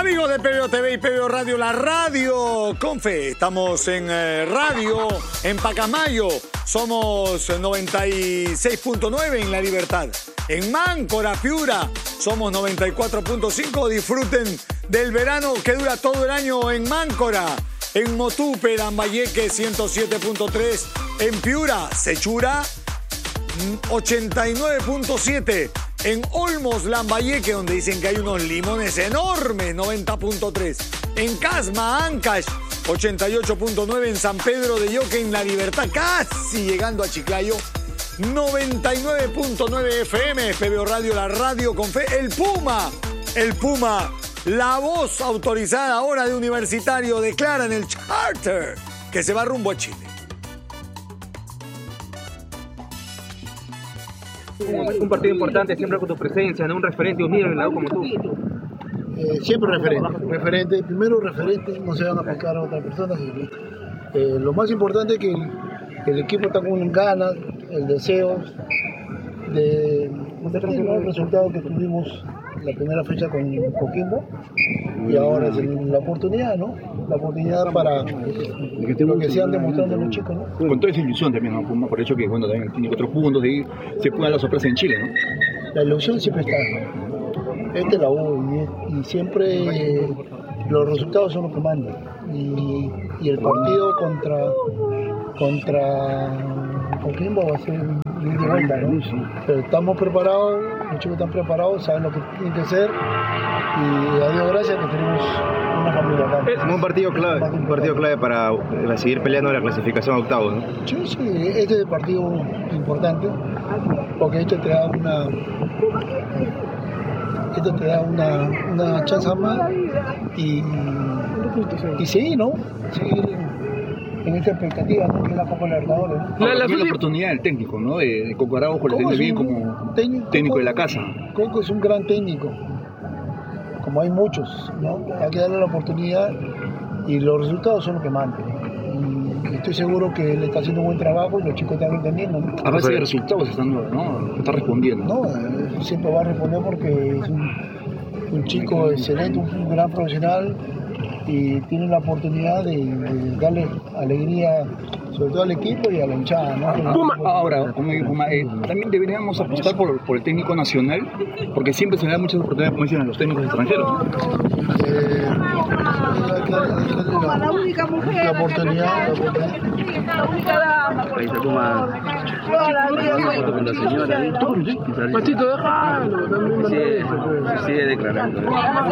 Amigos de PBO TV y PBO Radio, la radio con fe. Estamos en radio, en Pacamayo. Somos 96.9 en La Libertad. En Máncora, Piura, somos 94.5. Disfruten del verano que dura todo el año en Máncora. En Motupe, Lambayeque, 107.3. En Piura, Sechura, 89.7. En Olmos, Lambayeque, donde dicen que hay unos limones enormes, 90.3. En Casma, Ancash, 88.9. En San Pedro de Yoque, en La Libertad, casi llegando a Chiclayo, 99.9 FM. PBO Radio, la radio con fe. El Puma, la voz autorizada ahora de Universitario, declara en el charter que se va rumbo a Chile. Un partido importante, siempre con tu presencia, ¿no? Un referente unido en el lado como tú. Siempre referente. Primero referente, no se van a aplicar a otras personas. Lo más importante es que el equipo está con ganas, el deseo de repetir el resultado que tuvimos la primera fecha con Coquimbo, y ahora es la oportunidad, ¿no? La oportunidad para lo que se han demostrado los chicos, ¿no? Con toda esa ilusión también, ¿no? Puma, por el hecho que, bueno, también tiene 4 puntos, de ahí se puede dar la sorpresa en Chile, ¿no? La ilusión siempre está. Esta es la U, y siempre los resultados son los que mandan. Y el partido contra Coquimbo va a ser muy de vuelta, ¿no? Pero estamos preparados, los chicos están preparados, saben lo que tienen que hacer, y a Dios gracias que tenemos una familia acá. Es un partido clave para seguir peleando la clasificación a octavos, ¿no? Sí, este es el partido importante, porque esto te da una chance más y seguir, ¿no? Seguir en esta expectativa, ¿no? Que es la Copa Libertadores, ¿no? La oportunidad del técnico, ¿no? De Coco Araujo, le tiene bien como técnico de la casa. Coco es un gran técnico, como hay muchos, ¿no? Hay que darle la oportunidad y los resultados son los que mandan. Y estoy seguro que él está haciendo un buen trabajo y los chicos están entendiendo, ¿no? A base de resultados está respondiendo. No, siempre va a responder porque es un chico excelente, un gran profesional, y tiene la oportunidad de darle alegría sobre todo al equipo y a la hinchada, ¿no? Puma, ahora, como digo, Puma, también deberíamos apostar por el técnico nacional, porque siempre se le da muchas oportunidades, como dicen, a los técnicos extranjeros. La única mujer. La oportunidad. La única dama. Ahí está Puma. Foto con la señora. Patito, déjalo. Sigue declarando.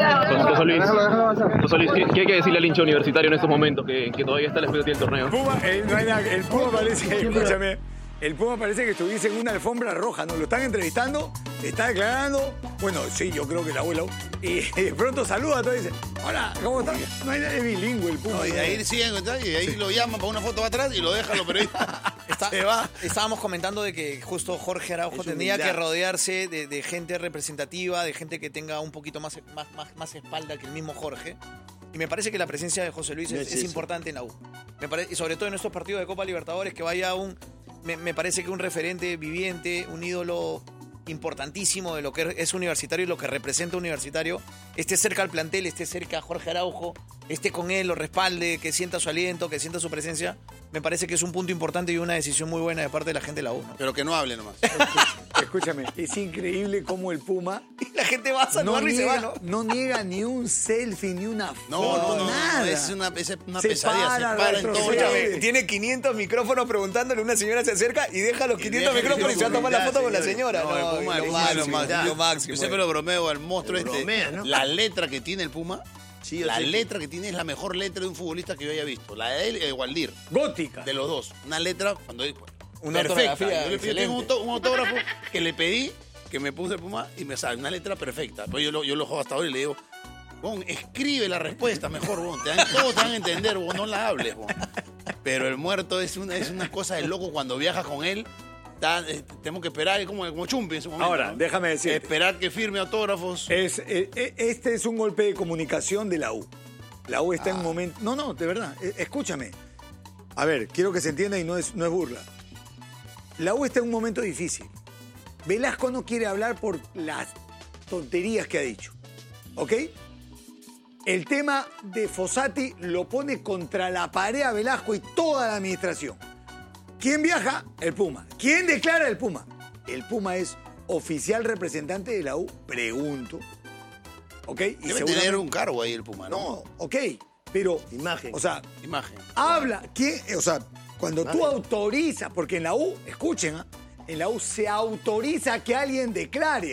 José Luis, ¿qué hay que decirle al hincha universitario en estos momentos que todavía está a la expectativa del torneo? Puma, el Puma parece, escúchame, el Puma parece que estuviese en una alfombra roja, ¿no? Lo están entrevistando, está declarando, bueno, sí, yo creo que la abuela, y de pronto saluda a todos y dice, hola, ¿cómo estás? No hay nadie bilingüe el Puma. No, y de ahí siguen, y de ahí lo llaman para una foto atrás y lo dejan los periodistas. Se va. Estábamos comentando de que justo Jorge Araujo tendría que rodearse de gente representativa, de gente que tenga un poquito más espalda que el mismo Jorge. Y me parece que la presencia de José Luis es importante en la U. Y sobre todo en estos partidos de Copa Libertadores, que vaya me parece que un referente viviente, un ídolo importantísimo de lo que es Universitario y lo que representa Universitario, esté cerca al plantel, esté cerca a Jorge Araujo, esté con él, lo respalde, que sienta su aliento, que sienta su presencia. Me parece que es un punto importante y una decisión muy buena de parte de la gente de la U, ¿no? Pero que no hable nomás. Escúchame, es increíble cómo el Puma... Y la gente va a saludarlo y se va, ¿no? No niega ni un selfie, ni una foto, No, nada. es una pesadilla, se para para en todo retrocede. lado. Tiene 500 micrófonos preguntándole, una señora se acerca y deja los 500 micrófonos y se va a tomar la foto con la señora. No, el Puma, lo máximo. Yo siempre lo bromeo al monstruo bromea, ¿no? La letra que tiene el Puma, Sí, la letra que tiene es la mejor letra de un futbolista que yo haya visto. La de él y de Waldir. Gótica. De los dos. Una letra cuando Una perfecta. ortografía Yo le pedí un autógrafo que le pedí, que me puse el Puma y me sale una letra perfecta. Pues yo lo juego hasta ahora y le digo, bon, escribe la respuesta mejor, bon. Todos te van a entender, bon, no la hables, bon. Pero el muerto es una cosa de loco cuando viajas con él. Tenemos que esperar, como Chumpi en su momento. Ahora, déjame decir. Esperar que firme autógrafos. Este es un golpe de comunicación de la U. La U está en un momento... No, de verdad, escúchame. A ver, quiero que se entienda y no es burla. La U está en un momento difícil. Velasco no quiere hablar por las tonterías que ha dicho. ¿Ok? el tema de Fossati lo pone contra la pared a Velasco y toda la administración. ¿Quién viaja? El Puma. ¿Quién declara? El Puma. ¿El Puma es oficial representante de la U? Pregunto. ¿Ok? Y Debe tener un cargo ahí el Puma, ¿no? No, ok, pero... Imagen. O sea, Imagen. habla... ¿Quién? O sea, cuando tú autorizas, porque en la U, escuchen, en la U se autoriza que alguien declare.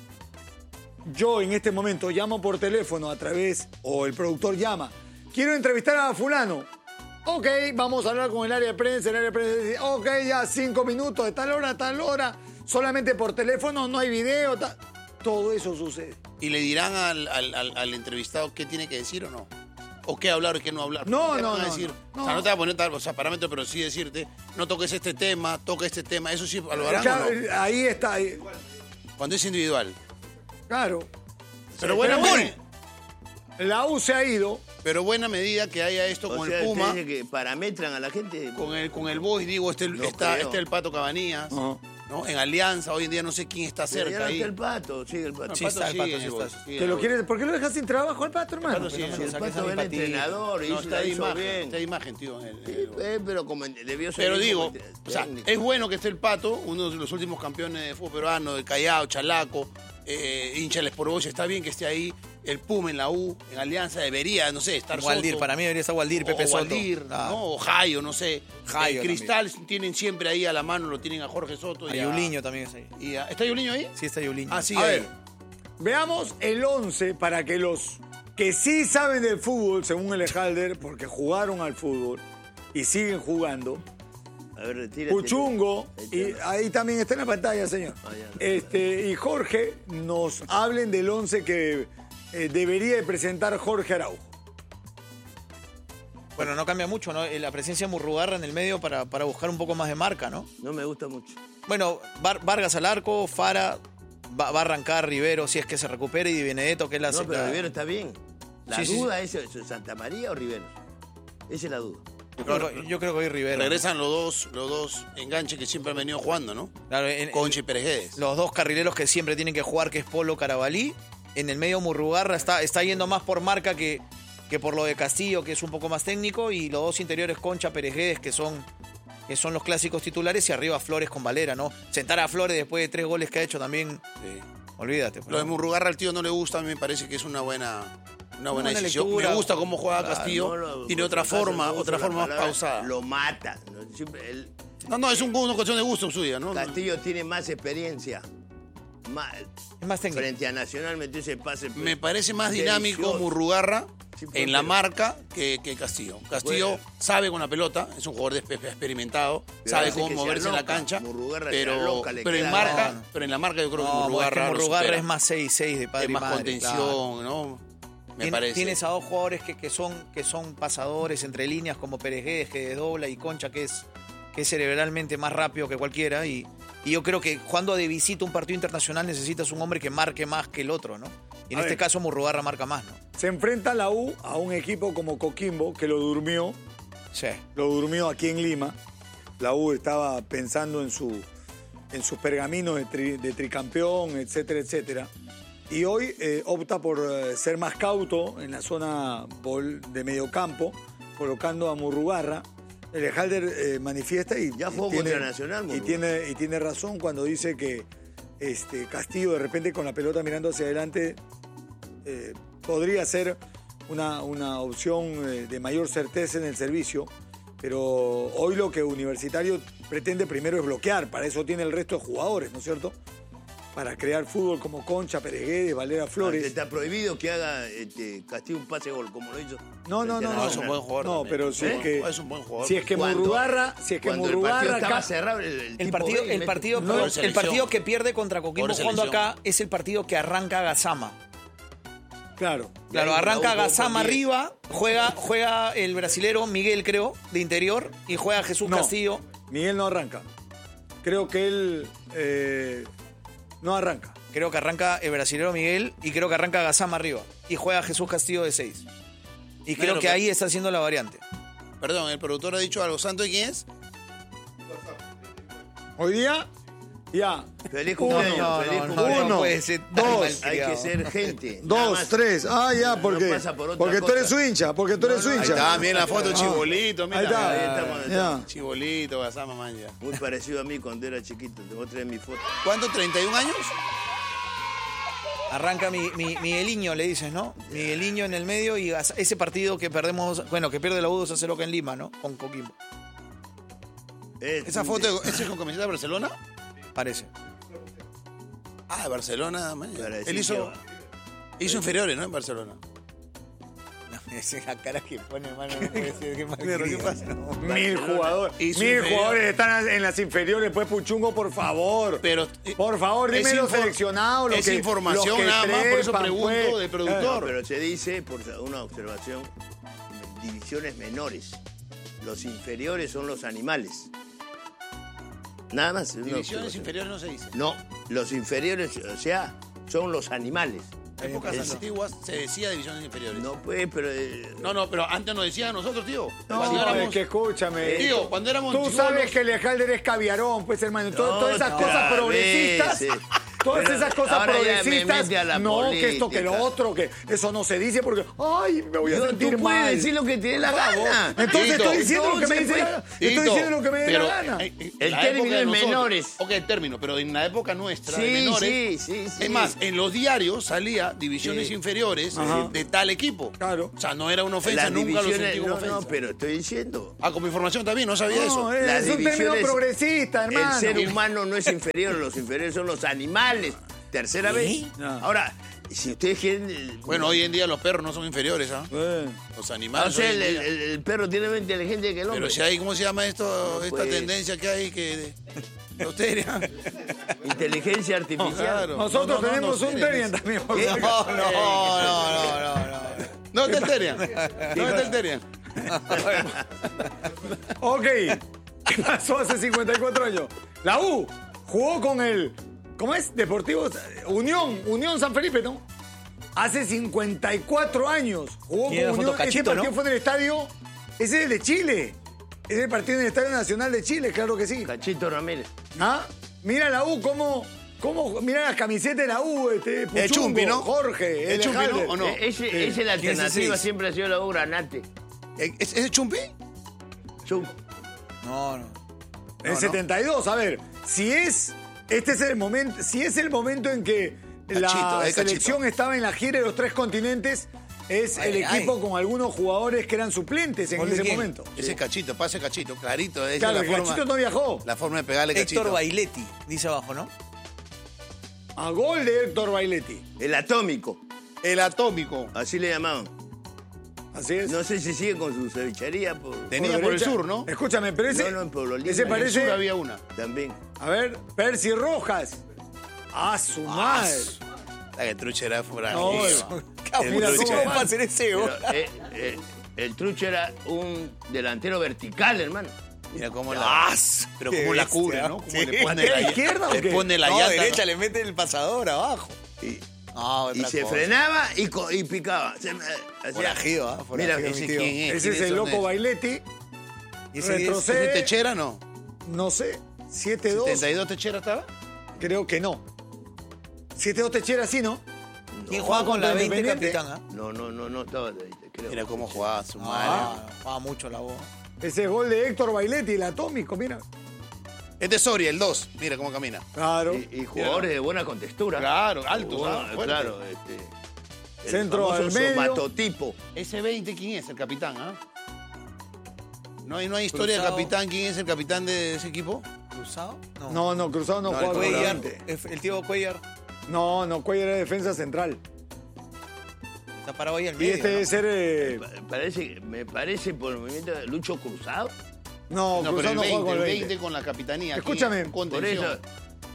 Yo en este momento llamo por teléfono a través, o el productor llama, quiero entrevistar a fulano. Ok, vamos a hablar con el área de prensa. El área de prensa dice, ok, ya 5 minutos, de tal hora a tal hora, solamente por teléfono, no hay video. Todo eso sucede. ¿Y le dirán al entrevistado qué tiene que decir o no? ¿O qué hablar o qué no hablar? No, ¿Qué no, van a no, decir? no. O sea, no te va a poner tal parámetro, pero sí decirte, no toques este tema, toca este tema. ¿Eso sí lo harán Claro, o no? ahí está. Ahí. Cuando es individual. Claro. Pero buena medida. La U se ha ido. Pero buena medida que haya esto O con sea, el Puma, usted dice que parametran a la gente. con el Boys, digo, está el Pato Cabanías, Ajá. ¿no? En Alianza, hoy en día no sé quién está Pero ya cerca no ahí. está el Pato, sigue el Pato. No, Sí está, el Pato sigue, sí Boys, está. sigue, ¿Que lo Boys. quieres, ¿por qué lo dejas sin trabajo al Pato, hermano? Pato sigue, Si el Boys. Pato era entrenador y No, hizo, está la de hizo imagen, bien. está de imagen, tío. Pero como debió ser. Pero digo, o sea, técnico. es bueno que esté el Pato, uno de los últimos campeones de fútbol peruano, del Callao, Chalaco, hincha del Sport Boys, está bien que esté ahí. El Puma en la U, en Alianza, debería, no sé, estar Waldir, Soto, para mí debería estar Waldir, Pepe o Soto. Waldir, Claro. ¿no? O Jayo, no sé. Jayo Cristal tienen siempre ahí a la mano, lo tienen a Jorge Soto. A Yuliño también es ahí. ¿Está Yuliño ahí? Sí, está Yuliño. Ah, sí, A ahí. ver, veamos el 11 para que los que sí saben del fútbol, según el Ejalder, porque jugaron al fútbol y siguen jugando. A ver, retírate. Puchungo, y ahí también está en la pantalla, señor. Ah, ya. Y Jorge nos hablen del 11 que debería de presentar Jorge Araujo. Bueno, no cambia mucho, ¿no? La presencia de Murrugarra en el medio para buscar un poco más de marca, ¿no? No me gusta mucho. Bueno, Vargas al arco, Fara, va a arrancar Rivero si es que se recupera y Di Benedetto, que es la No, pero Rivero está bien. La Sí, sí, duda es Santa María o Rivero. Esa es la duda. Yo creo que hoy Rivero. Regresan los dos enganches que siempre han venido jugando, ¿no? Claro, Concha y Pérez. los dos carrileros que siempre tienen que jugar, que es Polo Carabalí. En el medio Murrugarra está yendo más por marca que por lo de Castillo, que es un poco más técnico. Y los dos interiores, Concha, Perejedes, que son los clásicos titulares. Y arriba Flores con Valera, ¿no? Sentar a Flores después de 3 goles que ha hecho también. Sí. Olvídate. Lo de Murrugarra al tío no le gusta, a mí me parece que es una buena decisión. lectura. Me gusta cómo juega Claro, Castillo. Tiene otra forma más pausada. Lo mata. ¿No? Siempre No, es una cuestión de gusto suya, ¿no? Castillo tiene más experiencia. Es más técnico. Frente a Nacional metió ese pase. Me parece más delicioso. dinámico Murrugarra Sí, en la pero- marca que Castillo. Castillo Bueno. sabe con la pelota, es un jugador experimentado, Pero sabe hace cómo que se moverse en la aloca. cancha. Murrugarra se Pero, aloca, le pero en queda- marca, No. pero en la marca yo creo que No, Murrugarra, es que lo Murrugarra supera. es más 6-6 de padre Es y más madre, contención, claro. ¿no? Me parece. Tienes a dos jugadores que son pasadores entre líneas, como Perejedes, que desdobla, y Concha, que es cerebralmente más rápido que cualquiera. Y yo creo que jugando de visita un partido internacional necesitas un hombre que marque más que el otro, ¿no? Y en A este ver. caso Murrugarra marca más, ¿no? Se enfrenta la U a un equipo como Coquimbo, que lo durmió aquí en Lima. La U estaba pensando en sus pergaminos de tricampeón, etcétera, etcétera. Y hoy opta por ser más cauto en la zona de mediocampo, colocando a Murrugarra. El Ejalder manifiesta y Ya jugó contra Nacional, y Murrugarra. tiene razón cuando dice que Castillo, de repente con la pelota mirando hacia adelante, podría ser una opción de mayor certeza en el servicio, pero hoy lo que Universitario pretende primero es bloquear, para eso tiene el resto de jugadores, ¿no es cierto? Para crear fútbol como Concha, Pereguedes, Valera Flores. Está prohibido que haga Castillo un pase gol como lo hizo. No, frente a No, es Nacional. un buen jugador. No, también. pero si es que Es un buen jugador. si es que Cuando- Murrugarra, Cuando el partido estaba acá- cerrado, El tipo partido, ve y el mete- partido, No, perdón, por el selección. partido que pierde contra Coquimbo Por jugando selección. acá es el partido que arranca Gazama. Claro. Claro, ahí arranca la U jugó Gazama con 10. arriba, juega el brasilero Miguel, creo, de interior, y juega Jesús No. Castillo. Miguel no arranca. Creo que él no arranca. Creo que arranca el brasilero Miguel y creo que arranca Gazama arriba. Y juega Jesús Castillo de 6. Y creo Claro, que pero- ahí está haciendo la variante. Perdón, el productor ha dicho algo. ¿Santo de quién es? Hoy día Ya. Feliz cumpleaños, feliz cumpleaños. Uno, puede ser tan dos, Hay que malcriado. ser gente. nada 2, más. 3. Ah, ya, porque, No pasa por otra porque tú cosa. eres su hincha, porque tú eres su Ahí hincha. está, mira la foto, chibolito, mira. Ahí está. Ahí estamos. Ya. Chibolito, Gasama, man, ya. Muy parecido a mí cuando era chiquito. Te voy a traer mi foto. ¿Cuánto? ¿31 años? Arranca Migueliño, le dices, ¿no? Migueliño en el medio y ese partido que perdemos, bueno, que pierde la U 2-0 acá en Lima, ¿no? Con Coquimbo. ¿Esa foto es con camiseta de Barcelona? Parece. Ah, de Barcelona, man. Para decir Él hizo inferiores, ¿no? En Barcelona. Esa cara que pone, hermano, no puede ser. Qué Pero, ¿qué pasa? Mil jugadores. Y su Mil inferior. jugadores están en las inferiores, pues Puchungo, por favor. Pero, por favor, dime es los infor- seleccionados, los es que información los que nada más, por eso trepan, pregunto pues. del productor. Pero se dice, por una observación, divisiones menores. Los inferiores son los animales. Nada más. es una Divisiones observación. inferiores no se dice. No, los inferiores, o sea, son los animales. En épocas antiguas se decía divisiones inferiores. No, pues, pero... No, pero antes nos decían a nosotros, tío. No, cuando éramos, es que escúchame. tío, cuando éramos Tú chibolos- sabes que el Lejalder es caviarón, pues, hermano. Todas esas cosas progresistas. veces. Todas Pero esas cosas ahora ya me progresistas. mete a la No, que esto, que lo política. otro, que eso no se dice porque. Ay, me voy a sentir tú mal. puedes decir lo que te dé la gana. Entonces Tito, estoy diciendo lo que me entonces, dice. pues, Estoy diciendo lo que me dé pero, la gana. El la término época de es nosotros- menores. Ok, el término, pero en la época nuestra de Sí, menores. sí. Es más, en los diarios salía divisiones Sí. inferiores Ajá. de tal equipo. Claro. O sea, no era una ofensa, Las nunca lo divisiones, sentí como no, ofensa. no, pero estoy diciendo. Ah, como información también, no sabía eso. No, Las es un término divisiones- progresista, hermano. El ser humano no es inferior, los inferiores son los animales. Tercera vez. No. Ahora, si ustedes quieren... Bueno, hoy en día los perros no son inferiores, ¿ah? Los o animales. sea, hoy en día. el perro tiene más inteligencia que el hombre. Pero si hay, ¿cómo se llama esto? No, Esta pues. tendencia que hay que. Loteria. Inteligencia artificial. Claro. Nosotros No, tenemos un Terian. Terian también. por ¿Qué? si acaso. No. No está el Terian. No está el Terian. Ok. ¿Qué pasó hace 54 años? La U jugó con el. ¿Cómo es? Deportivo Unión San Felipe, ¿no? Hace 54 años jugó Tiene con la foto Unión. Cachito, Ese partido ¿no? fue en el estadio. Ese es el de Chile. Es el partido en el Estadio Nacional de Chile, claro que sí. Cachito Ramírez. ¿Ah? Mira la U, cómo mira las camisetas de la U, Puchungo, Chumpi, ¿no? Jorge, ¿Es Chumpi, Lejalde. no? ¿O no? Esa es la ¿Quién es ese? alternativa, siempre ha sido la U Granate. ¿Es de Chumpi? Chum. No. En 72, a ver, este es el momento, si es el momento en que la Cachito, selección Cachito. estaba en la gira de los 3 continentes, es el equipo con algunos jugadores que eran suplentes en ¿Gol de ese quién? momento. Ese Cachito, pase Cachito, clarito. Esa Claro, es el la forma, Cachito no viajó. la forma de pegarle Cachito. Héctor Bailetti, dice abajo, ¿no? A gol de Héctor Bailetti. El atómico. El atómico. Así le llamaban. Así es. No sé si sigue con su cevichería por... Tenía por el derecha. sur, ¿no? Escúchame, pero ese, No, en Pueblo Libre. ese En el En el sur parece... había una. También. A ver, Percy Rojas. A su madre. La que trucha era fuera. No, mira, trucha. ¿cómo ¿Cómo va a ser ese gol? Pero, el trucho era un delantero vertical, hermano. Mira cómo la. Pero cómo la cubre, ¿no? Cómo le pone ¿A la izquierda o le qué? pone la No, llanta. derecha, le mete el pasador abajo. Y, No, y otra se cosa. frenaba y picaba. Hacía- Forajido, ¿ah? Mira, Forajido, ese mi tío. quién es. Ese es el loco Bailetti. ¿Y ese Retrocede. ¿Ese Techera no? No sé, 7-2. ¿72 Techera estaba? Creo que no. 7-2 Techera sí, ¿no? ¿Quién juega con la 20, Independiente. capitán? ¿Ah? No estaba de ahí, creo. Mira cómo jugaba su madre. Ah, juega mucho la voz. Ese gol de Héctor Bailetti, el atómico, mira. Es de Soria, el 2. Mira cómo camina. Claro. Y jugadores de buena contextura. Claro, alto. Bueno, fuerte. claro, el Centro famoso al medio. somatotipo. Ese 20, ¿quién es el capitán? ¿Ah? No hay historia Cruzado. del capitán. ¿Quién es el capitán de ese equipo? ¿Cruzado? No, Cruzado no No, juega el con la Cuellar, 20. el tío Cuellar. No, Cuellar era defensa central. Está parado ahí al Y medio. este debe ser... Me parece por el movimiento de Lucho Cruzado. No, No, pero Cruzado el no 20, juega con el el 20. 20 con la capitanía. Escúchame, ¿quién es? Por Contención. eso,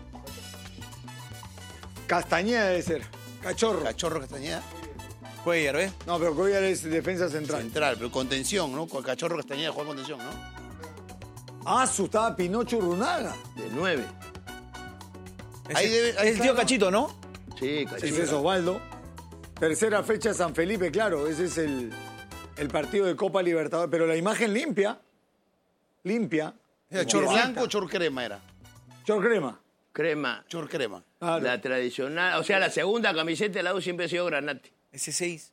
Castañeda debe ser. Cachorro. Cachorro Castañeda. Cuellar, ¿ves? No, pero Cuellar es defensa central. Central, pero contención, ¿no? Con Cachorro Castañeda juega contención, ¿no? Estaba Pinocho Urrunaga. de 9. Ahí debe- ahí Es el tío está, ¿no? Cachito, ¿no? Sí, Cachito. Ese es Osvaldo. Tercera fecha San Felipe, claro. Ese es el partido de Copa Libertadores. Pero la imagen limpia. Limpia. Era Chor Quietita. blanco o chor crema era. Chor crema. Crema. Short crema. Claro. La tradicional, o sea, la segunda camiseta de la U siempre ha sido granate. Ese 6.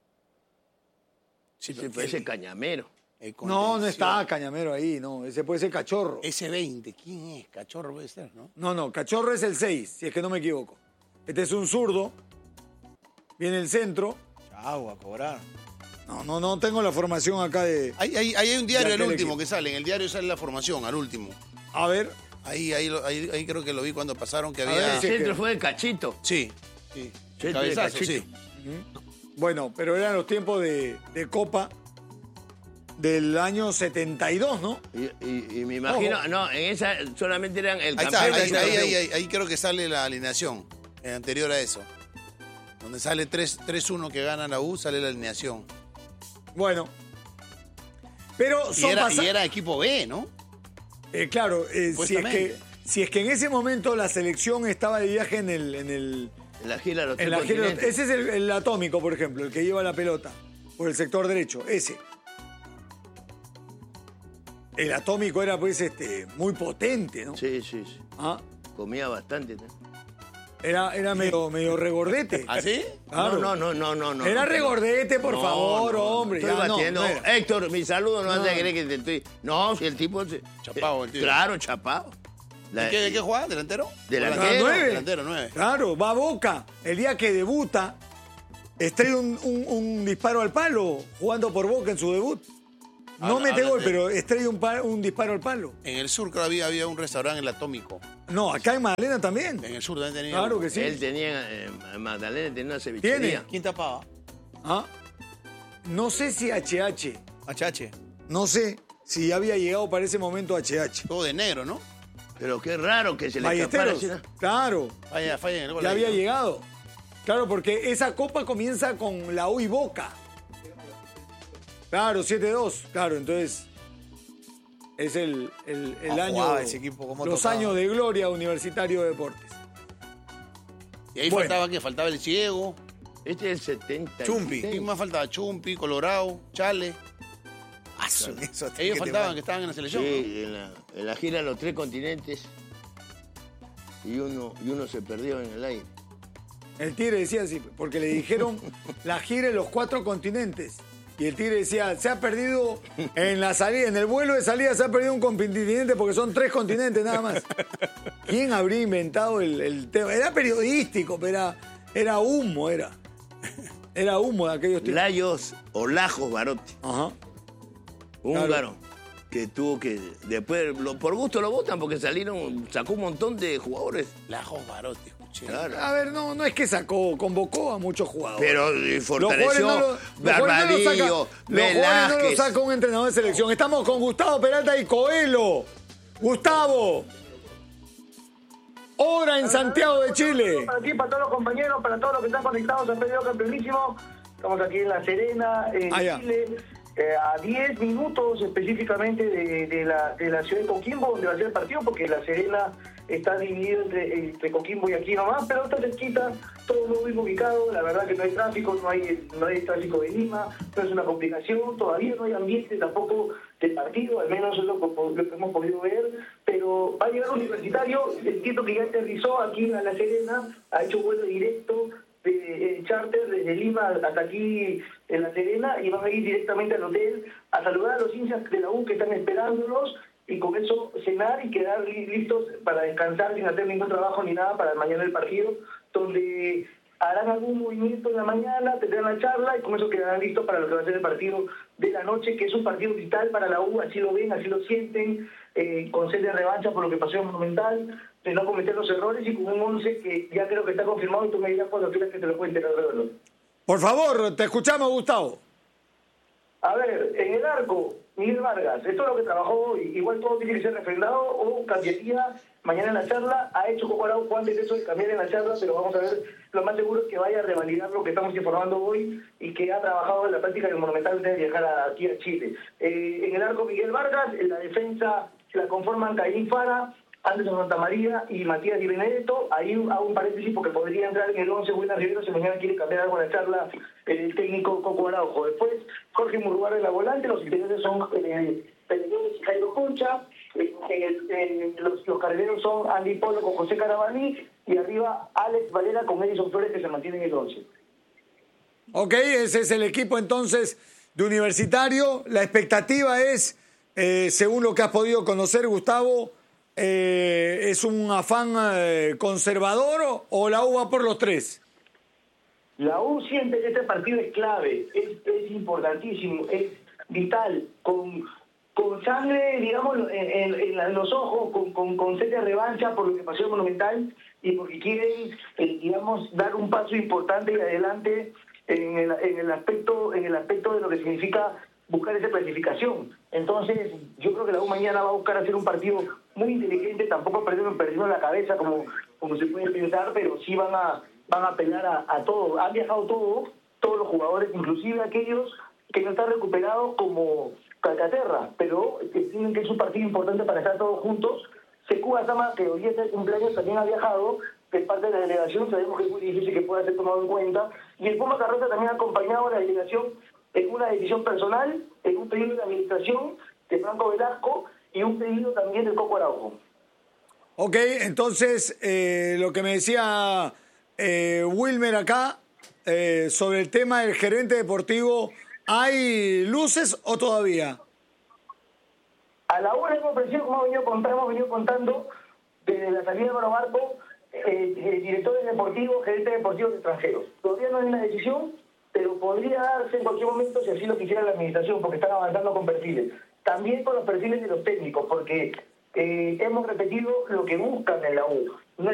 Sí, Ese pero fue ese cañamero. el No, no contención. está Cañamero ahí, no. Ese puede ser Cachorro. Ese 20, ¿quién es? Cachorro puede ser, ¿no? No, Cachorro es el 6, si es que no me equivoco. Este es un zurdo. Viene el centro. Chau, a cobrar. No tengo la formación acá de... Ahí hay un diario, De el aquel último equipo. que sale. En el diario sale la formación, al último. A ver, Ahí creo que lo vi cuando pasaron que A había... ver, El sí. centro fue de Cachito. Sí. Centro de Cabezazo, Cachito. sí. bueno, pero eran los tiempos de Copa del año 72, ¿no? Y me imagino, Ojo. no, en esa solamente eran el Ahí está, campeón. y el campeón. ahí creo que sale la alineación, anterior a eso. Donde sale 3-1 que gana la U, sale la alineación. Bueno. Pero Y son era equipo B, ¿no? claro, si Supuestamente. es que en ese momento la selección estaba de viaje en La gira de los en tres la gira. continentes. Ese es el atómico, por ejemplo, el que lleva la pelota por el sector derecho, ese. El atómico era pues muy potente, ¿no? Sí. Ah, Comía bastante. ¿no? Era medio regordete. ¿Ah, sí? Claro. No. Era regordete, por favor, hombre. Estoy Ya, no batiendo. era. Héctor, mi saludo, no No. vas a creer que te estoy... No, si el tipo... Chapao, el tío. Claro, chapao. ¿De qué juega? ¿Delantero? Delantero. Ah, 9. Delantero, 9. Claro, va a Boca. El día que debuta, estrella un disparo al palo jugando por Boca en su debut. No mete gol, pero estrella un disparo al palo. En el sur creo había un restaurante, el Atómico. No, acá en Magdalena también. En el sur también tenía. Claro que sí. Él tenía... Magdalena tenía una cevichería. ¿Tiene? ¿Quién tapaba? Ah, no sé si HH. HH. No sé si había llegado para ese momento HH. Todo de negro, ¿no? Pero qué raro que se le escapara Ballesteros. así, ¿no? Claro. Falla en el gol. Ya ahí, había ¿no? llegado. Claro, porque esa copa comienza con la U y Boca. Claro, 7-2. Claro, entonces es el año. Jugaba ese equipo, cómo los tocaba. años de gloria Universitario de Deportes. Y ahí Bueno. faltaba, ¿qué? Faltaba el ciego. Este es el 70. Chumpi. ¿Quién más faltaba? Chumpi, Colorado, Chale. Ellos faltaban, que estaban en la selección. ¿no? Sí, en la gira de los tres continentes. Y uno se perdió en el aire. El Tigre decía así, porque le dijeron la gira en los 4 continentes. Y el Tigre decía, se ha perdido en la salida, en el vuelo de salida se ha perdido un continente porque son 3 continentes nada más. ¿Quién habría inventado el tema? Era periodístico, pero era humo, era. Era humo de aquellos tiempos. Lajos o Lajos Barotti, Ajá. húngaro, que tuvo que... Después, por gusto lo votan porque sacó un montón de jugadores. Lajos Barotti, escuché. Claro. A ver, no es que convocó a muchos jugadores. Pero fortaleció Barbadillo, los jugadores no lo Velázquez. saca un entrenador de selección. Estamos con Gustavo Peralta y Coelho. Gustavo. Hora en Santiago de Chile. Para ti, para todos los compañeros, para todos los que están conectados al periodo campeonísimo. Estamos aquí en La Serena, en Allá. Chile, a 10 minutos específicamente de la ciudad de Coquimbo, donde va a ser el partido, porque La Serena está dividido entre Coquimbo y aquí nomás, pero está cerquita, todo muy bien ubicado. La verdad que no hay tráfico, no hay tráfico de Lima, no es una complicación, todavía no hay ambiente tampoco del partido, al menos es lo que hemos podido ver, pero va a llegar un Universitario, entiendo que ya aterrizó aquí en La Serena, ha hecho vuelo directo de charter desde Lima hasta aquí en La Serena y van a ir directamente al hotel a saludar a los hinchas de la U que están esperándolos y con eso cenar y quedar listos para descansar sin hacer ningún trabajo ni nada para mañana el partido, donde harán algún movimiento en la mañana, tendrán la charla y con eso quedarán listos para lo que va a ser el partido de la noche, que es un partido vital para la U, así lo ven, así lo sienten, con sed de revancha por lo que pasó en Monumental, de no cometer los errores y con un 11 que ya creo que está confirmado y tú me dirás cuando quieras que te lo cuente, Alrededor. Por favor, te escuchamos, Gustavo. A ver, en el arco, Miguel Vargas, esto es lo que trabajó hoy. Igual todo tiene que ser refrendado o cambiaría mañana en la charla. Ha hecho Coco Araujo antes de eso de cambiar en la charla, pero vamos a ver, lo más seguro es que vaya a revalidar lo que estamos informando hoy y que ha trabajado en la práctica del Monumental de viajar aquí a Chile. En el arco, Miguel Vargas, en la defensa la conforman Caín Fara, Anderson Santamaría y Matías Di Benedetto. Ahí hago un paréntesis porque podría entrar en el 11 Buenas Rivero si mañana quiere cambiar algo en la charla el técnico Coco Araujo. Después Jorge Murrugarra en la volante, los interiores son Pellegrini y Jairo Concha, Los carrileros son Andy Polo con José Carabalí y arriba Alex Valera con Edison Flores, que se mantiene en el 11. Ok, ese es el equipo entonces de Universitario. La expectativa es, según lo que has podido conocer, Gustavo, ¿es un afán conservador o la U va por los 3? La U siente que este partido es clave, es importantísimo, es vital, con sangre, digamos, en los ojos, con sed de revancha por lo que pasó en Monumental y porque quieren, digamos, dar un paso importante y adelante en el aspecto de lo que significa buscar esa clasificación. Entonces, yo creo que la U mañana va a buscar hacer un partido muy inteligente, tampoco perdiendo la cabeza como se puede pensar, pero sí van a apelar a todo. Han viajado todos los jugadores, inclusive aquellos que no están recuperados como Calcaterra, pero entienden que es un partido importante para estar todos juntos. Sekou Asama, que hoy es el cumpleaños, también ha viajado, que es parte de la delegación, sabemos que es muy difícil que pueda ser tomado en cuenta. Y el Puma Carroza también ha acompañado a la delegación en una decisión personal, en un pedido de administración de Franco Velasco y un pedido también del Coco Araujo. Ok, entonces, lo que me decía Wilmer acá, sobre el tema del gerente deportivo, ¿hay luces o todavía? A la hora hemos ofrecido, como hemos venido contando, desde la salida de Barco, directores deportivos, gerentes deportivos de extranjeros. Todavía no hay una decisión, pero podría darse en cualquier momento si así lo quisiera la administración, porque están avanzando con perfiles. También con los perfiles de los técnicos, porque hemos repetido lo que buscan en la U.